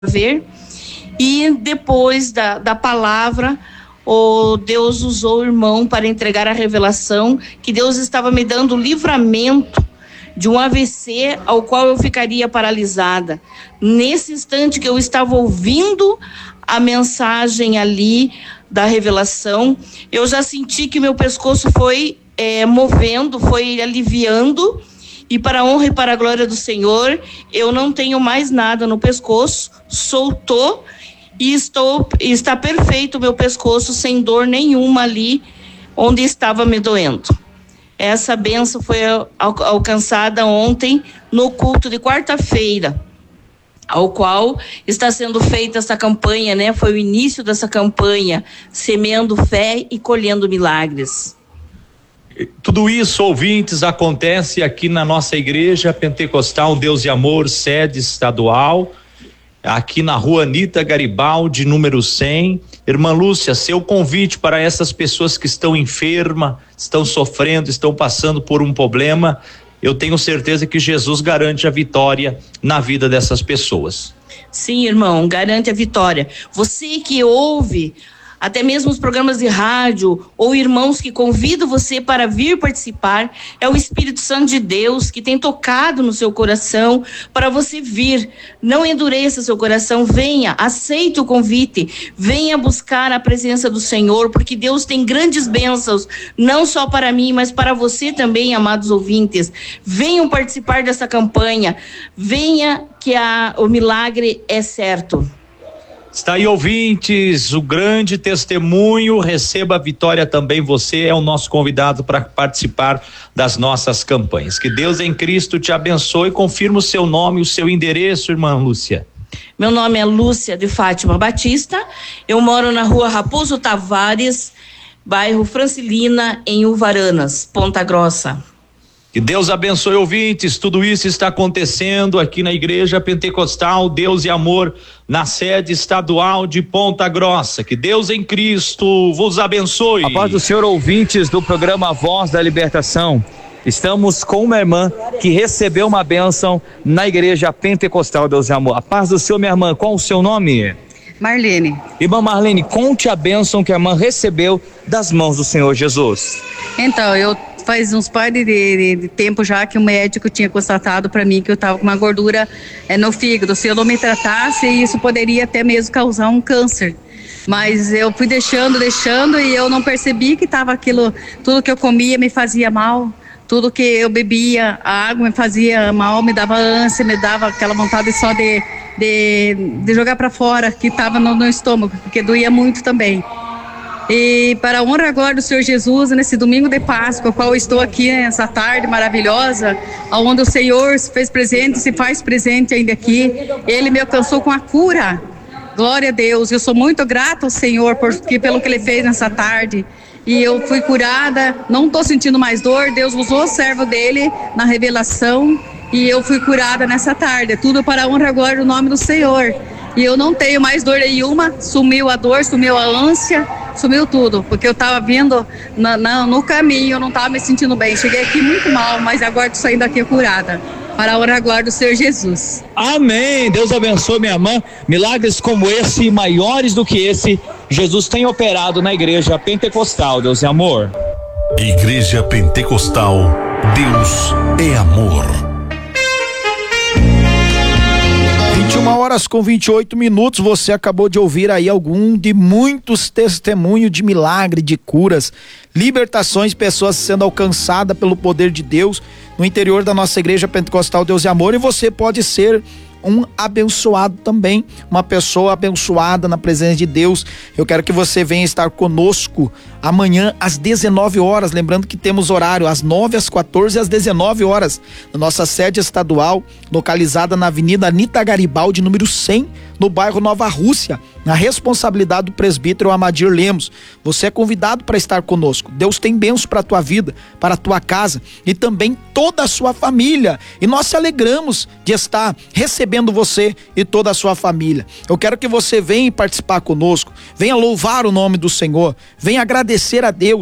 ver. E depois da palavra, Deus usou o irmão para entregar a revelação que Deus estava me dando o livramento de um AVC ao qual eu ficaria paralisada. Nesse instante que eu estava ouvindo a mensagem ali da revelação, eu já senti que meu pescoço foi movendo, foi aliviando, e para a honra e para a glória do Senhor, eu não tenho mais nada no pescoço, soltou, e está perfeito o meu pescoço, sem dor nenhuma ali onde estava me doendo. Essa bênção foi alcançada ontem no culto de quarta-feira, ao qual está sendo feita essa campanha, né? Foi o início dessa campanha, semeando fé e colhendo milagres. Tudo isso, ouvintes, acontece aqui na nossa igreja pentecostal Deus e Amor, sede estadual, aqui na rua Anita Garibaldi, número 100. Irmã Lúcia, seu convite para essas pessoas que estão enfermas, estão sofrendo, estão passando por um problema, eu tenho certeza que Jesus garante a vitória na vida dessas pessoas. Sim, irmão, garante a vitória. Você que ouve até mesmo os programas de rádio, ou irmãos que convidam você para vir participar, é o Espírito Santo de Deus que tem tocado no seu coração para você vir. Não endureça seu coração, venha, aceite o convite, venha buscar a presença do Senhor, porque Deus tem grandes bênçãos, não só para mim, mas para você também, amados ouvintes. Venham participar dessa campanha, venha que o milagre é certo. Está aí, ouvintes, o grande testemunho, receba a vitória também, você é o nosso convidado para participar das nossas campanhas. Que Deus em Cristo te abençoe. Confirma o seu nome, o seu endereço, irmã Lúcia. Meu nome é Lúcia de Fátima Batista, eu moro na rua Raposo Tavares, bairro Francilina, em Uvaranas, Ponta Grossa. Que Deus abençoe, ouvintes, tudo isso está acontecendo aqui na Igreja Pentecostal Deus e Amor, na sede estadual de Ponta Grossa. Que Deus em Cristo vos abençoe. A paz do Senhor, ouvintes do programa Voz da Libertação. Estamos com uma irmã que recebeu uma bênção na Igreja Pentecostal Deus e Amor. A paz do Senhor, minha irmã, qual o seu nome? Marlene. Irmã Marlene, conte a bênção que a irmã recebeu das mãos do Senhor Jesus. Então, faz uns par de tempo já que o médico tinha constatado para mim que eu estava com uma gordura no fígado. Se eu não me tratasse, isso poderia até mesmo causar um câncer. Mas eu fui deixando e eu não percebi que estava aquilo, tudo que eu comia me fazia mal. Tudo que eu bebia, a água me fazia mal, me dava ânsia, me dava aquela vontade só de jogar para fora, que estava no estômago, porque doía muito também. E para a honra agora do Senhor Jesus, nesse domingo de Páscoa, qual eu estou aqui nessa tarde maravilhosa, onde o Senhor se fez presente, se faz presente ainda aqui, Ele me alcançou com a cura. Glória a Deus, eu sou muito grata ao Senhor pelo que Ele fez nessa tarde. E eu fui curada, não estou sentindo mais dor, Deus usou o servo dele na revelação e eu fui curada nessa tarde. Tudo para a honra agora do nome do Senhor. E eu não tenho mais dor nenhuma, sumiu a dor, sumiu a ânsia, sumiu tudo, porque eu estava vindo no caminho, eu não estava me sentindo bem. Cheguei aqui muito mal, mas agora estou saindo aqui curada. Para a honra e glória do Senhor Jesus. Amém. Deus abençoe, minha irmã. Milagres como esse, maiores do que esse, Jesus tem operado na Igreja Pentecostal Deus é Amor. Igreja Pentecostal Deus é Amor. 21h28. Você acabou de ouvir aí algum de muitos testemunhos de milagre, de curas, libertações, pessoas sendo alcançadas pelo poder de Deus no interior da nossa Igreja Pentecostal Deus e Amor. E você pode ser um abençoado também, uma pessoa abençoada na presença de Deus. Eu quero que você venha estar conosco amanhã às 19 horas, lembrando que temos horário às 9, às 14 e às 19 horas, na nossa sede estadual, localizada na Avenida Anita Garibaldi, número 100, no bairro Nova Rússia, na responsabilidade do presbítero Amadir Lemos. Você é convidado para estar conosco. Deus tem bênção para a tua vida, para a tua casa e também toda a sua família. E nós se alegramos de estar recebendo você e toda a sua família. Eu quero que você venha participar conosco, venha louvar o nome do Senhor, venha agradecer a Deus.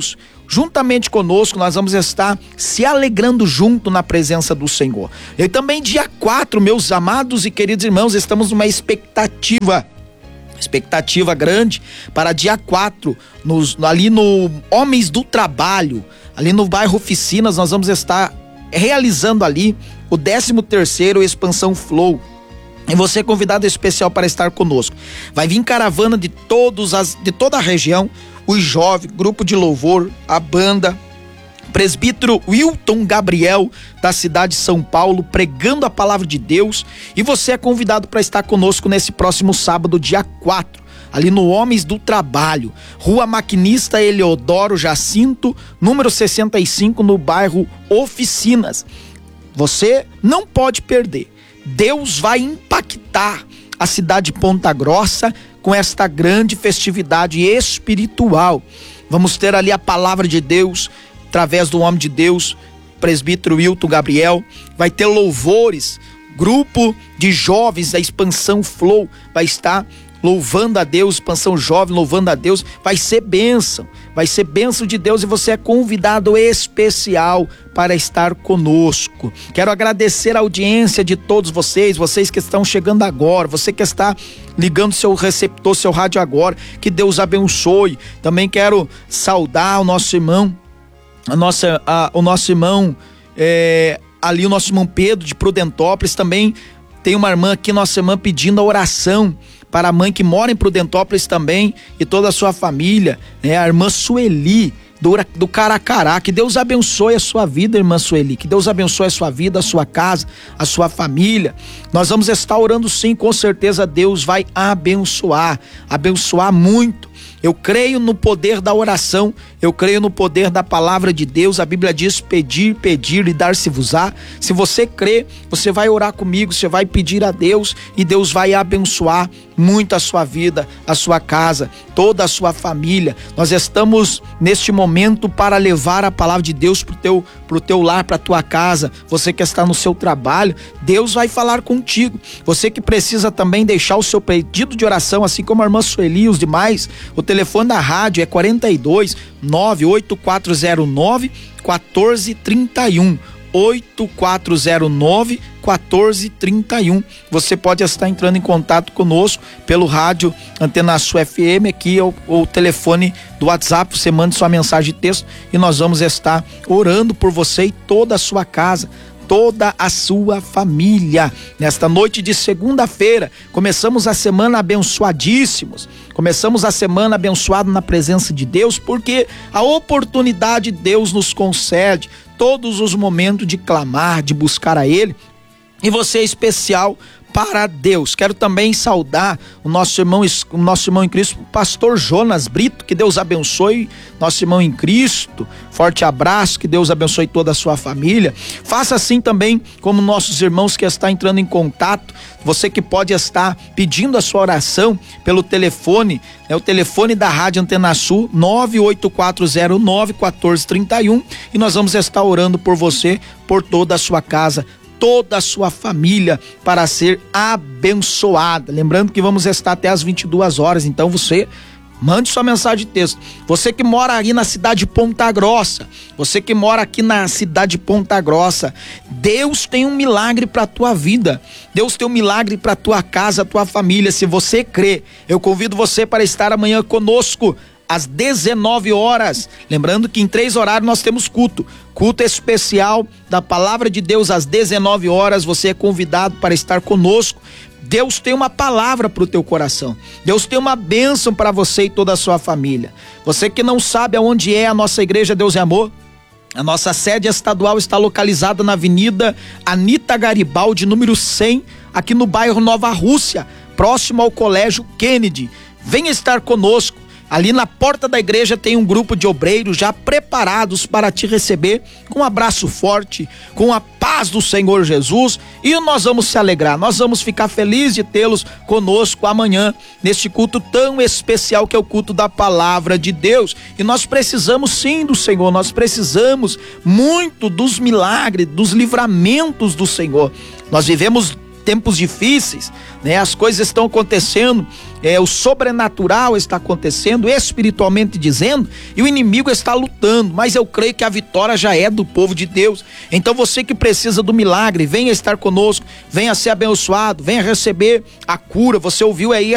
juntamente conosco, nós vamos estar se alegrando junto na presença do Senhor. E também dia 4, meus amados e queridos irmãos, estamos numa expectativa grande para dia 4, ali no Homens do Trabalho, ali no bairro Oficinas. Nós vamos estar realizando ali o 13º Expansão Flow. E você é convidado especial para estar conosco. Vai vir caravana de toda a região, os jovens, grupo de louvor, a banda, presbítero Wilton Gabriel, da cidade de São Paulo, pregando a palavra de Deus. E você é convidado para estar conosco nesse próximo sábado, dia 4, ali no Homens do Trabalho, Rua Maquinista Eleodoro Jacinto, número 65, no bairro Oficinas. Você não pode perder. Deus vai impactar a cidade de Ponta Grossa com esta grande festividade espiritual. Vamos ter ali a palavra de Deus através do homem de Deus, presbítero Wilton Gabriel. Vai ter louvores, grupo de jovens da Expansão Flow vai estar louvando a Deus, Expansão Jovem louvando a Deus. Vai ser bênção de Deus, e você é convidado especial para estar conosco. Quero agradecer a audiência de todos vocês que estão chegando agora, você que está ligando seu receptor, seu rádio agora, que Deus abençoe. Também quero saudar o nosso irmão, o nosso irmão Pedro de Prudentópolis. Também tem uma irmã aqui, nossa irmã, pedindo a oração para a mãe que mora em Prudentópolis também e toda a sua família, né? A irmã Sueli do Caracará. Que Deus abençoe a sua vida, irmã Sueli, que Deus abençoe a sua vida, a sua casa, a sua família. Nós vamos estar orando sim, com certeza Deus vai abençoar muito. Eu creio no poder da oração, eu creio no poder da palavra de Deus. A Bíblia diz: pedir e dar-se-vos-á. Se você crê, você vai orar comigo, você vai pedir a Deus e Deus vai abençoar muito a sua vida, a sua casa, toda a sua família. Nós estamos neste momento para levar a palavra de Deus pro teu lar, pra tua casa. Você que está no seu trabalho, Deus vai falar contigo. Você que precisa também deixar o seu pedido de oração, assim como a irmã Sueli e os demais, o telefone da rádio é 42 98409 1431. 8409 1431. Você pode estar entrando em contato conosco pelo rádio Antena Sul FM, aqui o telefone do WhatsApp. Você manda sua mensagem de texto e nós vamos estar orando por você e toda a sua casa, toda a sua família. Nesta noite de segunda-feira, começamos a semana abençoadíssimos. Começamos a semana abençoado na presença de Deus, porque a oportunidade Deus nos concede todos os momentos de clamar, de buscar a Ele. E você é especial para Deus. Quero também saudar o nosso irmão em Cristo, o pastor Jonas Brito. Que Deus abençoe nosso irmão em Cristo. Forte abraço, que Deus abençoe toda a sua família. Faça assim também como nossos irmãos que estão entrando em contato. Você que pode estar pedindo a sua oração pelo telefone, o telefone da Rádio Antena Sul, 98409 1431, e nós vamos estar orando por você, por toda a sua casa, toda a sua família, para ser abençoada. Lembrando que vamos estar até às 22 horas, então você mande sua mensagem de texto. Você que mora aí na cidade de Ponta Grossa, Deus tem um milagre para tua vida. Deus tem um milagre para tua casa, tua família. Se você crê, eu convido você para estar amanhã conosco às 19 horas. Lembrando que em 3 horários nós temos culto especial da palavra de Deus às 19 horas. Você é convidado para estar conosco. Deus tem uma palavra para o teu coração. Deus tem uma bênção para você e toda a sua família. Você que não sabe aonde é a nossa igreja Deus é Amor, a nossa sede estadual está localizada na Avenida Anita Garibaldi, número 100, aqui no bairro Nova Rússia, próximo ao Colégio Kennedy. Venha estar conosco. Ali na porta da igreja tem um grupo de obreiros já preparados para te receber com um abraço forte, com a paz do Senhor Jesus, e nós vamos se alegrar, nós vamos ficar felizes de tê-los conosco amanhã, neste culto tão especial que é o culto da palavra de Deus. E nós precisamos sim do Senhor, nós precisamos muito dos milagres, dos livramentos do Senhor. Nós vivemos tempos difíceis, né? As coisas estão acontecendo o sobrenatural está acontecendo, espiritualmente dizendo, e o inimigo está lutando, mas eu creio que a vitória já é do povo de Deus. Então você que precisa do milagre, venha estar conosco, venha ser abençoado, venha receber a cura. Você ouviu aí